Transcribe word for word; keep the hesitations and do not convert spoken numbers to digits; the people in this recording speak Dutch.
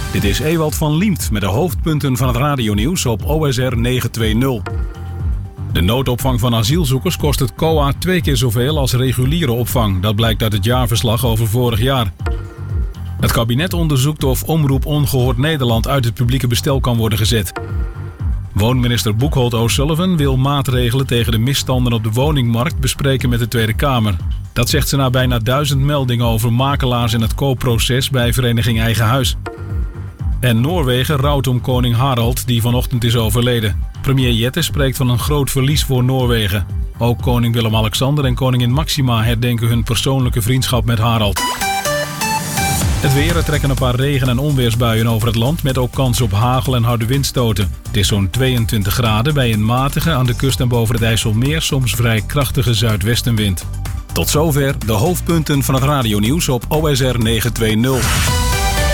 Dit is Ewald van Liemt met de hoofdpunten van het radionieuws op O S R negenhonderdtwintig. De noodopvang van asielzoekers kost het C O A twee keer zoveel als reguliere opvang. Dat blijkt uit het jaarverslag over vorig jaar. Het kabinet onderzoekt of Omroep Ongehoord Nederland uit het publieke bestel kan worden gezet. Woonminister Boekholt O'Sullivan wil maatregelen tegen de misstanden op de woningmarkt bespreken met de Tweede Kamer. Dat zegt ze na bijna duizend meldingen over makelaars in het koopproces bij Vereniging Eigen Huis. En Noorwegen rouwt om koning Harald, die vanochtend is overleden. Premier Jette spreekt van een groot verlies voor Noorwegen. Ook koning Willem-Alexander en koningin Maxima herdenken hun persoonlijke vriendschap met Harald. Het weer, er trekken een paar regen- en onweersbuien over het land met ook kans op hagel en harde windstoten. Het is zo'n tweeëntwintig graden bij een matige aan de kust en boven het IJsselmeer soms vrij krachtige zuidwestenwind. Tot zover de hoofdpunten van het radionieuws op O S R negenhonderdtwintig.